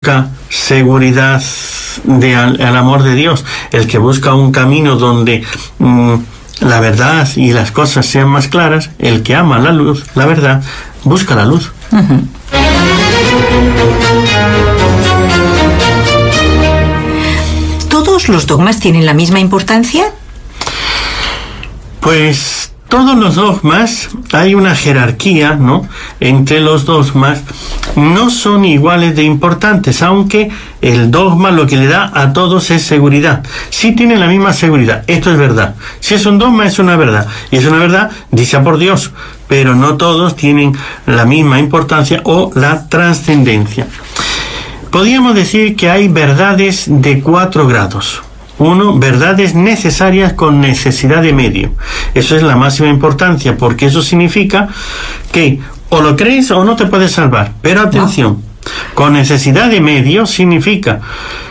busca seguridad al amor de Dios, el que busca un camino donde la verdad y las cosas sean más claras, el que ama la luz, la verdad, busca la luz. Uh-huh. ¿Todos los dogmas tienen la misma importancia? Pues todos los dogmas, hay una jerarquía, ¿no?, entre los dogmas, no son iguales de importantes, aunque el dogma lo que le da a todos es seguridad. Sí tienen la misma seguridad, esto es verdad. Si es un dogma, es una verdad, y es una verdad dicha por Dios, pero no todos tienen la misma importancia o la trascendencia. Podríamos decir que hay verdades de 4 grados. 1, verdades necesarias con necesidad de medio. Eso es la máxima importancia, porque eso significa que o lo crees o no te puedes salvar. Pero atención, con necesidad de medio significa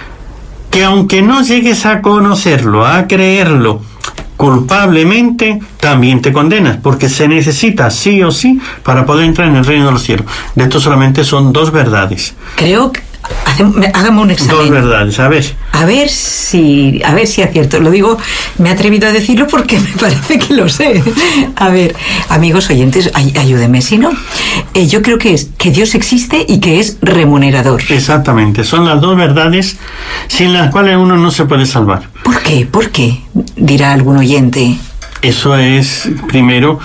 que aunque no llegues a conocerlo, a creerlo culpablemente, también te condenas, porque se necesita sí o sí para poder entrar en el reino de los cielos. De esto solamente son 2 verdades. Creo que hágame un examen. 2 verdades, a ver. A ver si acierto. Lo digo, me he atrevido a decirlo porque me parece que lo sé. A ver, amigos oyentes, ayúdenme, si no. Yo creo que es que Dios existe y que es remunerador. Exactamente, son las 2 verdades sin las cuales uno no se puede salvar. ¿Por qué? ¿Por qué? Dirá algún oyente. Eso es, primero...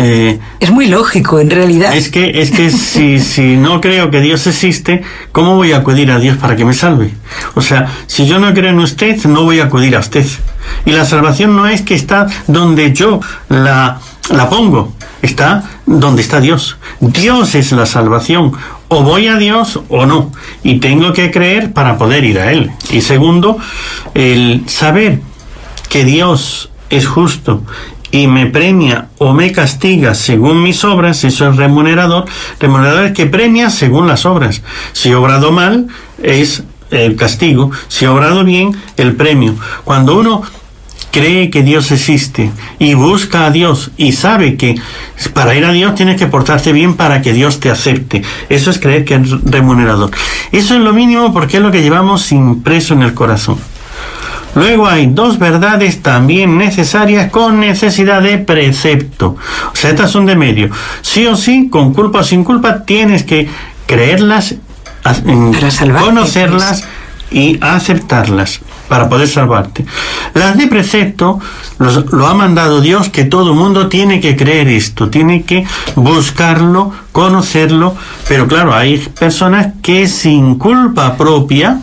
es muy lógico, en realidad. Es que si no creo que Dios existe, ¿cómo voy a acudir a Dios para que me salve? O sea, si yo no creo en usted, no voy a acudir a usted. Y la salvación no es que está donde yo la pongo, está donde está Dios. Dios es la salvación. O voy a Dios o no. Y tengo que creer para poder ir a Él. Y segundo, el saber que Dios es justo y me premia o me castiga según mis obras, eso es remunerador. Remunerador es que premia según las obras. Si he obrado mal, es el castigo. Si he obrado bien, el premio. Cuando uno cree que Dios existe y busca a Dios y sabe que para ir a Dios tienes que portarte bien para que Dios te acepte, eso es creer que es remunerador. Eso es lo mínimo, porque es lo que llevamos impreso en el corazón. Luego hay 2 verdades también necesarias con necesidad de precepto. O sea, estas son de medio. Sí o sí, con culpa o sin culpa, tienes que creerlas, para salvarte, conocerlas, pues, y aceptarlas para poder salvarte. Las de precepto lo ha mandado Dios, que todo mundo tiene que creer esto, tiene que buscarlo, conocerlo, pero claro, hay personas que sin culpa propia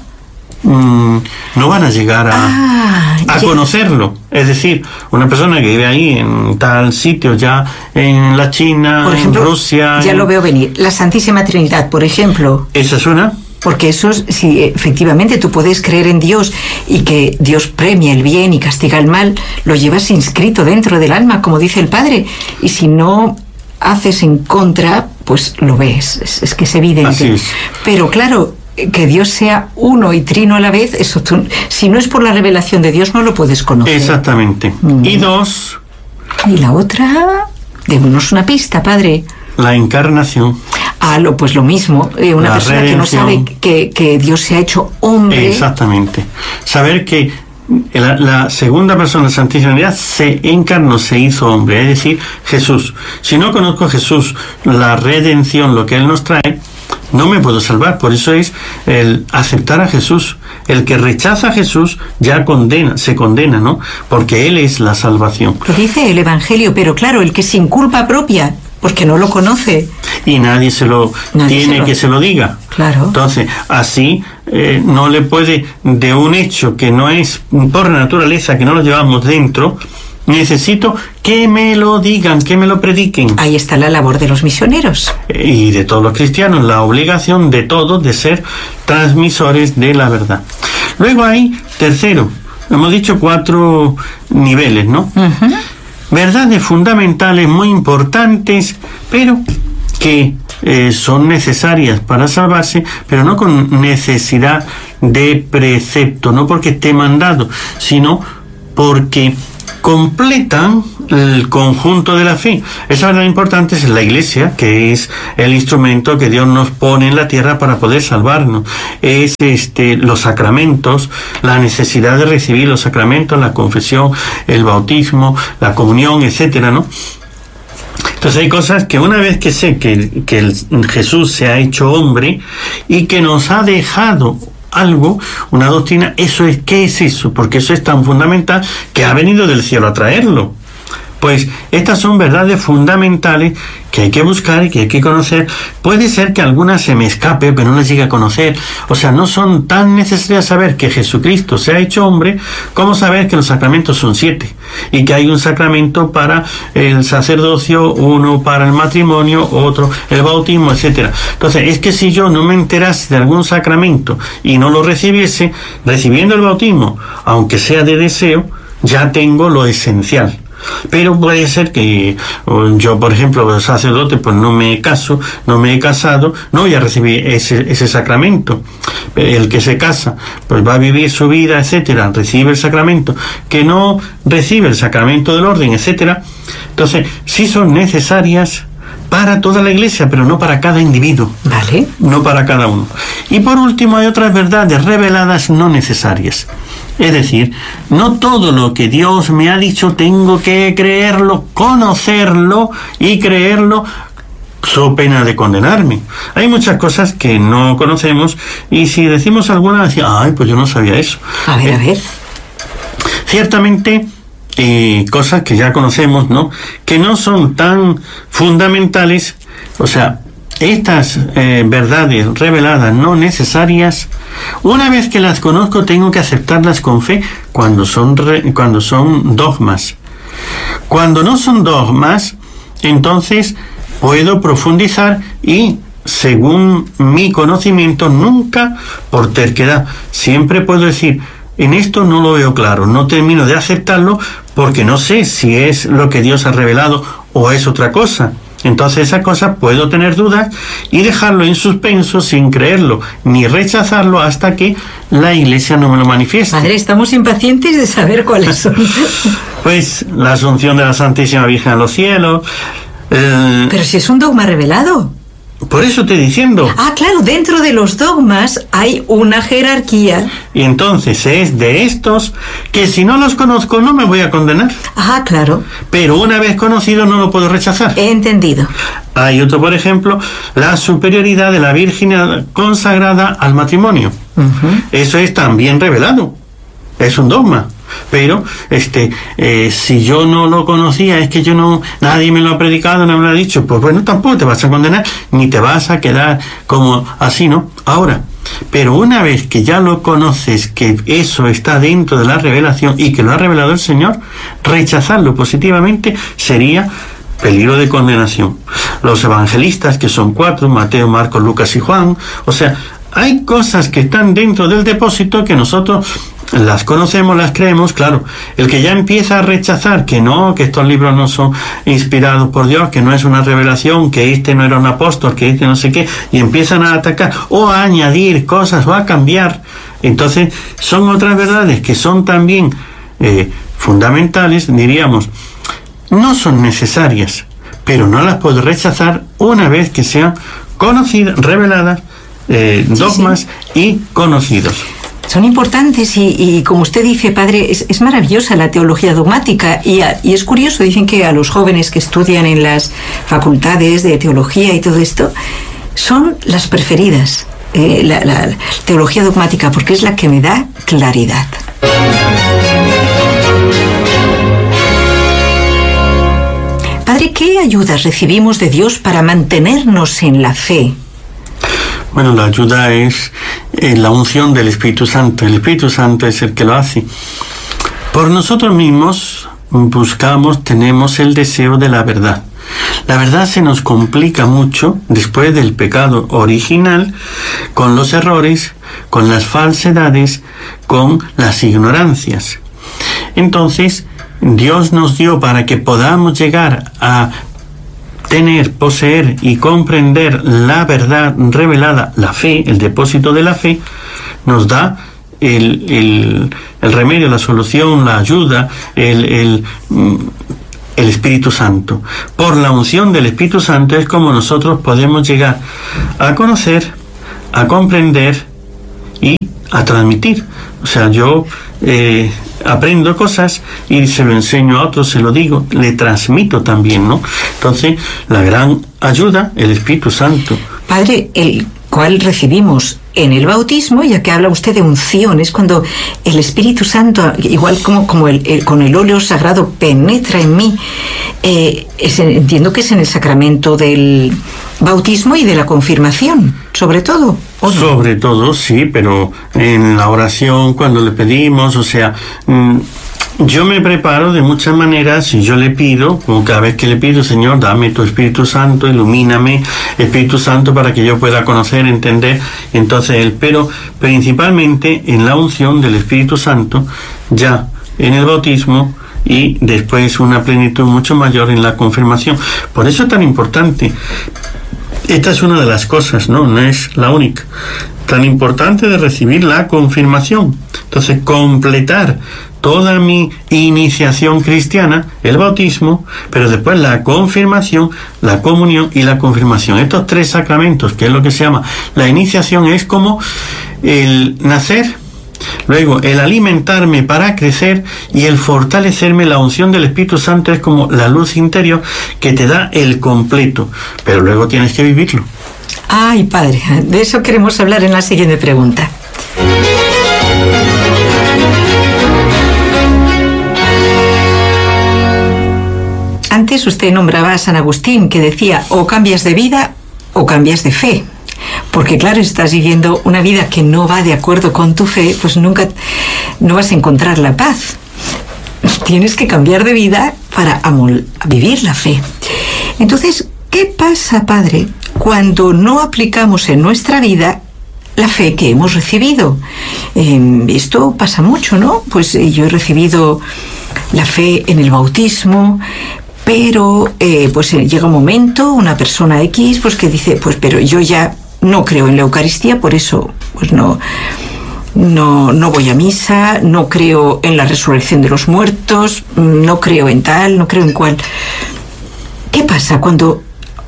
no van a llegar a conocerlo. Es decir, una persona que vive ahí en tal sitio, ya en la China, por ejemplo, en Rusia... Ya lo veo venir. La Santísima Trinidad, por ejemplo. ¿Esa es una? Porque eso, si efectivamente tú puedes creer en Dios y que Dios premia el bien y castiga el mal, lo llevas inscrito dentro del alma, como dice el Padre. Y si no haces en contra, pues lo ves. Es que es evidente. Así es. Pero claro, que Dios sea uno y trino a la vez, eso tú, si no es por la revelación de Dios, no lo puedes conocer. Exactamente. Y 2... ¿Y la otra? Démonos una pista, Padre. La encarnación. Pues lo mismo. Una persona que no sabe que Dios se ha hecho hombre. Exactamente. Saber que la segunda persona de la Santísima Trinidad se encarnó, se hizo hombre, es decir, Jesús. Si no conozco a Jesús, la redención, lo que Él nos trae, no me puedo salvar. Por eso es el aceptar a Jesús. El que rechaza a Jesús ya se condena, ¿no? Porque Él es la salvación. Lo dice el Evangelio, pero claro, el que sin culpa propia, porque no lo conoce. Y nadie se lo diga. Claro. Entonces, así no le puede, de un hecho que no es por naturaleza, que no lo llevamos dentro, necesito que me lo digan, que me lo prediquen. Ahí está la labor de los misioneros. Y de todos los cristianos, la obligación de todos de ser transmisores de la verdad. Luego hay, tercero, hemos dicho 4 niveles, ¿no? Uh-huh. Verdades fundamentales muy importantes, pero que son necesarias para salvarse, pero no con necesidad de precepto, no porque esté mandado, sino porque completan el conjunto de la fe. Esa verdad importante es la Iglesia, que es el instrumento que Dios nos pone en la tierra para poder salvarnos. Es los sacramentos, la necesidad de recibir los sacramentos, la confesión, el bautismo, la comunión, etcétera, ¿no? Entonces hay cosas que una vez que sé que Jesús se ha hecho hombre y que nos ha dejado algo, una doctrina, ¿qué es eso? Porque eso es tan fundamental que ha venido del cielo a traerlo. Pues estas son verdades fundamentales que hay que buscar y que hay que conocer. Puede ser que algunas se me escape, pero no las llegue a conocer. O sea, no son tan necesarias saber que Jesucristo se ha hecho hombre como saber que los sacramentos son 7 y que hay un sacramento para el sacerdocio, uno para el matrimonio, otro el bautismo, etcétera. Entonces, es que si yo no me enterase de algún sacramento y no lo recibiese, recibiendo el bautismo, aunque sea de deseo, ya tengo lo esencial. Pero puede ser que yo, por ejemplo, sacerdote, pues no me caso, no me he casado, no voy a recibir ese sacramento. El que se casa, pues va a vivir su vida, etcétera, recibe el sacramento, que no recibe el sacramento del orden, etcétera. Entonces, sí son necesarias para toda la Iglesia, pero no para cada individuo. Vale. No para cada uno. Y por último, hay otras verdades reveladas no necesarias. Es decir, no todo lo que Dios me ha dicho tengo que creerlo, conocerlo y creerlo so pena de condenarme. Hay muchas cosas que no conocemos y si decimos alguna, decimos, ay, pues yo no sabía eso. A ver. Ciertamente, cosas que ya conocemos, ¿no? Que no son tan fundamentales, o sea, estas verdades reveladas no necesarias, una vez que las conozco tengo que aceptarlas con fe cuando son dogmas. Cuando no son dogmas, entonces puedo profundizar y, según mi conocimiento, nunca por terquedad. Siempre puedo decir, en esto no lo veo claro, no termino de aceptarlo porque no sé si es lo que Dios ha revelado o es otra cosa. Entonces esa cosa puedo tener dudas y dejarlo en suspenso sin creerlo ni rechazarlo hasta que la Iglesia no me lo manifieste. Padre, estamos impacientes de saber cuáles son. Pues la Asunción de la Santísima Virgen a los cielos. Pero si es un dogma revelado. Por eso estoy diciendo. Ah, claro, dentro de los dogmas hay una jerarquía. Y entonces es de estos que si no los conozco no me voy a condenar. Ah, claro. Pero una vez conocido no lo puedo rechazar. He entendido. Hay otro, por ejemplo, la superioridad de la virginidad consagrada al matrimonio. Uh-huh. Eso es también revelado. Es un dogma. Pero si yo no lo conocía, es que nadie me lo ha predicado, no me lo ha dicho, pues bueno, tampoco te vas a condenar ni te vas a quedar como así, ¿no? Ahora, pero una vez que ya lo conoces, que eso está dentro de la revelación y que lo ha revelado el Señor, rechazarlo positivamente sería peligro de condenación. Los evangelistas, que son 4, Mateo, Marcos, Lucas y Juan, o sea, hay cosas que están dentro del depósito que nosotros las conocemos, las creemos, claro. El que ya empieza a rechazar que no, que estos libros no son inspirados por Dios, que no es una revelación, que no era un apóstol, que no sé qué, y empiezan a atacar o a añadir cosas o a cambiar, entonces son otras verdades que son también fundamentales, diríamos, no son necesarias, pero no las puedo rechazar una vez que sean conocidas, reveladas, dogmas y conocidos. Son importantes y como usted dice, padre, es maravillosa la teología dogmática y es curioso, dicen que a los jóvenes que estudian en las facultades de teología y todo esto, son las preferidas, la teología dogmática, porque es la que me da claridad. Padre, ¿qué ayudas recibimos de Dios para mantenernos en la fe? Bueno, la ayuda es la unción del Espíritu Santo. El Espíritu Santo es el que lo hace. Por nosotros mismos tenemos el deseo de la verdad. La verdad se nos complica mucho después del pecado original, con los errores, con las falsedades, con las ignorancias. Entonces, Dios nos dio para que podamos llegar a poseer y comprender la verdad revelada, la fe, el depósito de la fe, nos da el remedio, la solución, la ayuda, el Espíritu Santo. Por la unción del Espíritu Santo es como nosotros podemos llegar a conocer, a comprender y a transmitir. O sea, yo aprendo cosas y se lo enseño a otros, se lo digo, le transmito también, ¿no? Entonces, la gran ayuda, el Espíritu Santo. Padre, el cual recibimos en el bautismo, ya que habla usted de unción, es cuando el Espíritu Santo, igual como con el óleo sagrado, penetra en mí. Entiendo que es en el sacramento del bautismo y de la confirmación, sobre todo, ¿o no? Sobre todo, sí, pero en la oración, cuando le pedimos, o sea, yo me preparo de muchas maneras y yo le pido, como cada vez que le pido, Señor, dame tu Espíritu Santo, ilumíname, Espíritu Santo, para que yo pueda conocer, entender. Entonces, pero principalmente en la unción del Espíritu Santo, ya en el bautismo, y después una plenitud mucho mayor en la confirmación. Por eso es tan importante. Esta es una de las cosas, no es la única, tan importante de recibir la confirmación. Entonces, completar toda mi iniciación cristiana, el bautismo, pero después la confirmación, la comunión y la confirmación. Estos tres sacramentos, que es lo que se llama la iniciación, es como el nacer, luego el alimentarme para crecer y el fortalecerme. La unción del Espíritu Santo es como la luz interior que te da el completo, pero luego tienes que vivirlo. Ay, Padre, de eso queremos hablar en la siguiente pregunta. Antes usted nombraba a San Agustín, que decía, o cambias de vida o cambias de fe. Porque claro, si estás viviendo una vida que no va de acuerdo con tu fe, pues nunca no vas a encontrar la paz. Tienes que cambiar de vida para vivir la fe. Entonces, ¿qué pasa, Padre, cuando no aplicamos en nuestra vida la fe que hemos recibido? Esto pasa mucho, ¿no? Pues yo he recibido la fe en el bautismo, pero pues llega un momento, una persona X, pues que dice, pues pero yo ya no creo en la Eucaristía, por eso pues no voy a misa, no creo en la resurrección de los muertos, no creo en tal, no creo en cual. ¿Qué pasa cuando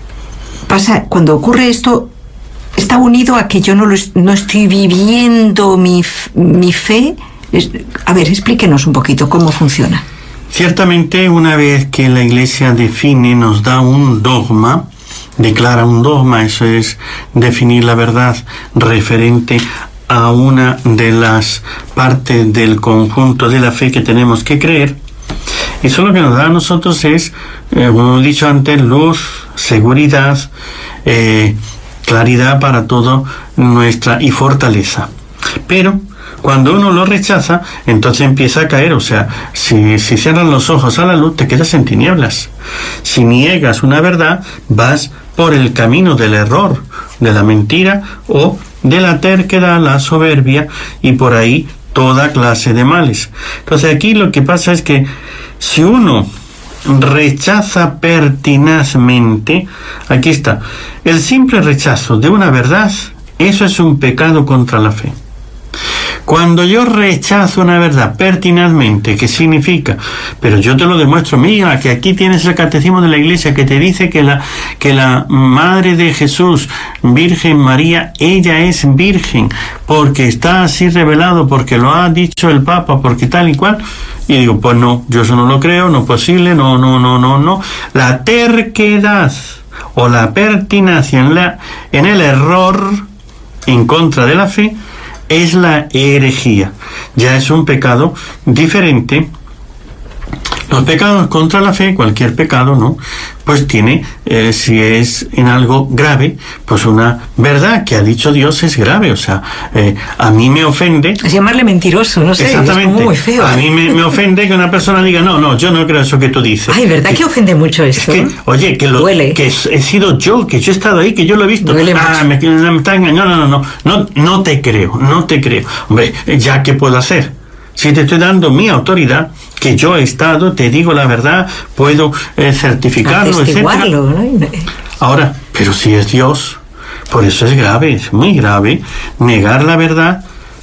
ocurre esto? ¿Está unido a que yo no estoy viviendo mi fe? A ver, explíquenos un poquito cómo funciona. Ciertamente, una vez que la Iglesia define, nos da un dogma, declara un dogma, eso es definir la verdad referente a una de las partes del conjunto de la fe que tenemos que creer. Eso lo que nos da a nosotros es, como he dicho antes, luz, seguridad, claridad para todo nuestra y fortaleza. Pero cuando uno lo rechaza, entonces empieza a caer. O sea, si cierran los ojos a la luz, te quedas en tinieblas. Si niegas una verdad, vas por el camino del error, de la mentira o de la terquedad, la soberbia, y por ahí toda clase de males. Entonces aquí lo que pasa es que si uno rechaza pertinazmente, aquí está, el simple rechazo de una verdad, eso es un pecado contra la fe. Cuando yo rechazo una verdad pertinazmente, ¿qué significa? Pero yo te lo demuestro, mira, que aquí tienes el catecismo de la Iglesia que te dice que la Madre de Jesús, Virgen María, ella es virgen, porque está así revelado, porque lo ha dicho el Papa, porque tal y cual. Y digo, pues no, yo eso no lo creo, no es posible, no. La terquedad o la pertinacia en el error en contra de la fe es la herejía. Ya es un pecado diferente. Los pecados contra la fe, cualquier pecado, ¿no? Pues tiene, si es en algo grave, pues una verdad que ha dicho Dios es grave. O sea, a mí me ofende. Es llamarle mentiroso, no sé. Exactamente. Es como muy feo. A mí me ofende que una persona diga, no, yo no creo eso que tú dices. Ay, ¿verdad que ofende mucho esto? Es que, oye, Duele. Que he sido yo, que yo he estado ahí, que yo lo he visto. Duele mucho. Me está engañando. No te creo. Hombre, ¿ya qué puedo hacer? Si te estoy dando mi autoridad, que yo he estado, te digo la verdad, puedo certificarlo, etcétera. ¿No? Ahora, pero si es Dios, por eso es grave, es muy grave negar la verdad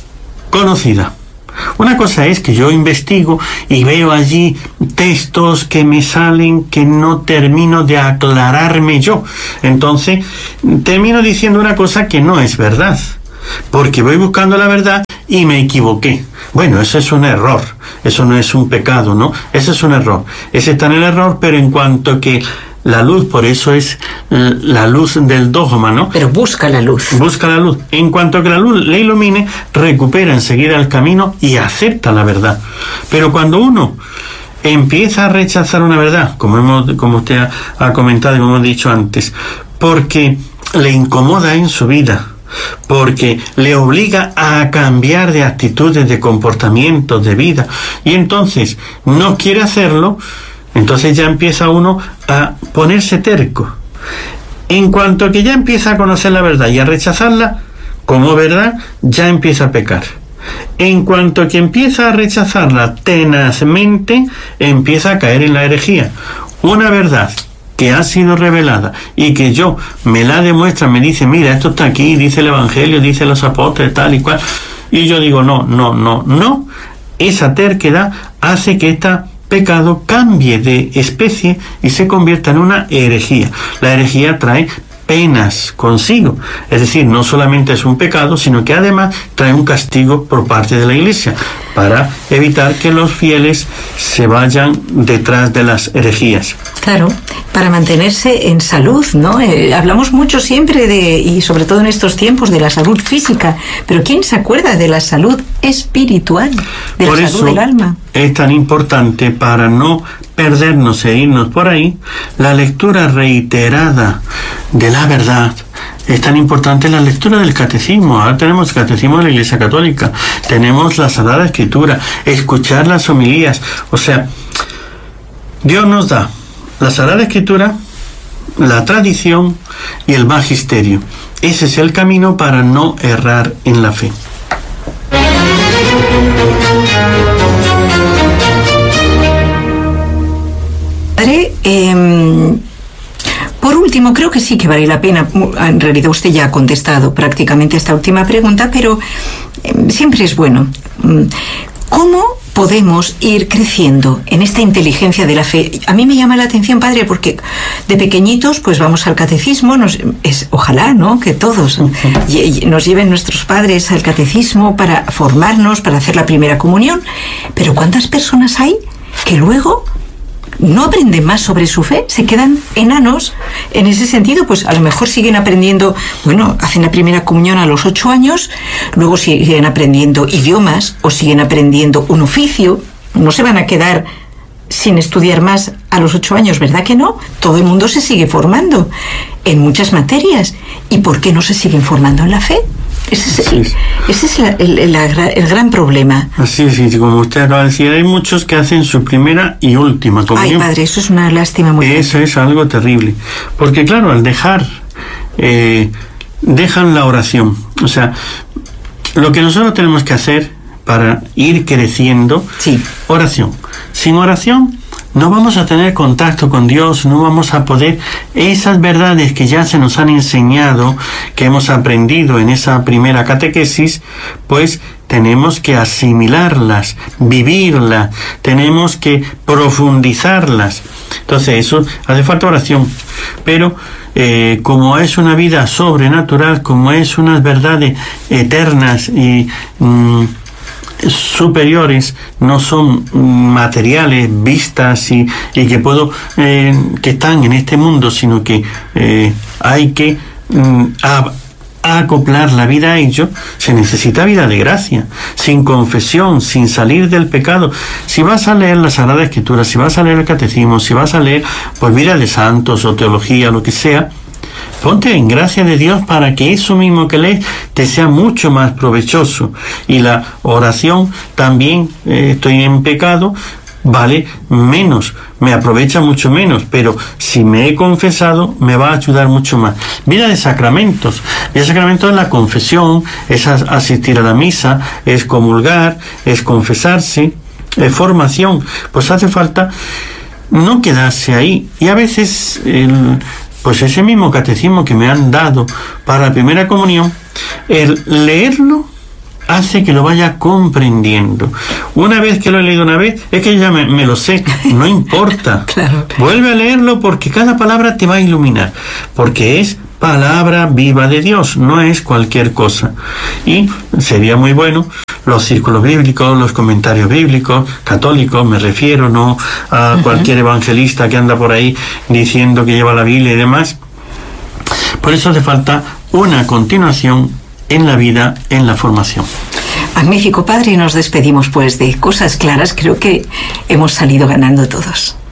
conocida. Una cosa es que yo investigo y veo allí textos que me salen que no termino de aclararme yo. Entonces, termino diciendo una cosa que no es verdad, porque voy buscando la verdad y me equivoqué. Bueno, eso es un error, eso no es un pecado, ¿no? Ese es un error. Ese está en el error, pero en cuanto que la luz, por eso es la luz del dogma, ¿no? Pero busca la luz. Busca la luz. En cuanto que la luz le ilumine, recupera enseguida el camino y acepta la verdad. Pero cuando uno empieza a rechazar una verdad, como usted ha comentado y como hemos dicho antes, porque le incomoda en su vida, porque le obliga a cambiar de actitudes, de comportamientos, de vida, y entonces no quiere hacerlo, entonces ya empieza uno a ponerse terco. En cuanto que ya empieza a conocer la verdad y a rechazarla como verdad, ya empieza a pecar. En cuanto que empieza a rechazarla tenazmente, empieza a caer en la herejía. Una verdad que ha sido revelada y que yo me la demuestra, me dice, mira, esto está aquí, dice el Evangelio, dice los apóstoles, tal y cual, y yo digo, no, esa terquedad hace que esta pecado cambie de especie y se convierta en una herejía. La herejía trae penas consigo, es decir, no solamente es un pecado, sino que además trae un castigo por parte de la Iglesia para evitar que los fieles se vayan detrás de las herejías. Claro, para mantenerse en salud, ¿no? Hablamos mucho siempre y sobre todo en estos tiempos, de la salud física, pero ¿quién se acuerda de la salud espiritual, de la salud del alma? Es tan importante, para no perdernos e irnos por ahí, la lectura reiterada de la verdad. Es tan importante la lectura del catecismo. Ahora tenemos el catecismo de la Iglesia Católica, tenemos la Sagrada Escritura, escuchar las homilías. O sea, Dios nos da la Sagrada Escritura, la tradición y el magisterio. Ese es el camino para no errar en la fe. Padre, por último, creo que sí que vale la pena, en realidad usted ya ha contestado prácticamente esta última pregunta, pero siempre es bueno. ¿Cómo podemos ir creciendo en esta inteligencia de la fe? A mí me llama la atención, padre, porque de pequeñitos pues vamos al catecismo, ojalá, ¿no?, que todos nos lleven nuestros padres al catecismo para formarnos, para hacer la primera comunión, pero ¿cuántas personas hay que luego no aprenden más sobre su fe? Se quedan enanos en ese sentido. Pues a lo mejor siguen aprendiendo, hacen la primera comunión a los 8 años, luego siguen aprendiendo idiomas o siguen aprendiendo un oficio. No se van a quedar sin estudiar más a los 8 años, ¿verdad que no? Todo el mundo se sigue formando en muchas materias. ¿Y por qué no se siguen formando en la fe? Ese es el gran problema. Así es, como usted acaba de decir, hay muchos que hacen su primera y última comunión. Ay, padre, eso es una lástima muy grande. Eso es algo terrible. Porque claro, al dejan la oración. O sea, lo que nosotros tenemos que hacer para ir creciendo, oración. Sin oración no vamos a tener contacto con Dios, no vamos a poder, esas verdades que ya se nos han enseñado, que hemos aprendido en esa primera catequesis, pues tenemos que asimilarlas, vivirlas, tenemos que profundizarlas. Entonces eso hace falta oración, pero como es una vida sobrenatural, como es unas verdades eternas y superiores, no son materiales, vistas y que que están en este mundo, sino que hay que acoplar la vida a ello. Se necesita vida de gracia, sin confesión, sin salir del pecado. Si vas a leer la Sagrada Escritura, si vas a leer el Catecismo, si vas a leer pues vida de santos o teología, lo que sea, ponte en gracia de Dios para que eso mismo que lees te sea mucho más provechoso. Y la oración también, estoy en pecado, vale menos, me aprovecha mucho menos, pero si me he confesado me va a ayudar mucho más. Vida de sacramentos. Vida de sacramentos es la confesión, es asistir a la misa, es comulgar, es confesarse, es formación. Pues hace falta no quedarse ahí. Y a veces pues ese mismo catecismo que me han dado para la primera comunión, el leerlo hace que lo vaya comprendiendo. Una vez que lo he leído una vez, es que ya me lo sé, no importa. Claro. Vuelve a leerlo porque cada palabra te va a iluminar, porque es palabra viva de Dios, no es cualquier cosa. Y sería muy bueno los círculos bíblicos, los comentarios bíblicos, católicos me refiero, no a cualquier evangelista que anda por ahí diciendo que lleva la Biblia y demás. Por eso hace falta una continuación en la vida, en la formación. Magnífico, Padre, y nos despedimos pues de cosas claras. Creo que hemos salido ganando todos.